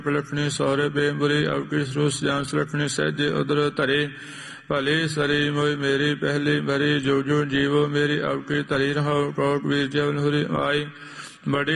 ਲਖਣੀ ਸੌਰੇ ਬੇਬੁਰੀ ਅਵਕੀ ਸਰੂਸ ਜਾਂ ਸੁਲਖਣੀ ਸਹਿਜੇ ਉਦਰ ਧਰੇ ਭਲੇ ਸਰੀ ਮੋਇ ਮੇਰੀ ਪਹਿਲੀ ਭਰੀ ਜੋ ਜੋ ਜੀਵੋ ਮੇਰੀ ਅਵਕੀ ਧਰੀ ਰਹੋ ਕੋਕ ਵੀਰ ਜਵਨ ਹੁਰੀ ਆਈ ਬੜੀ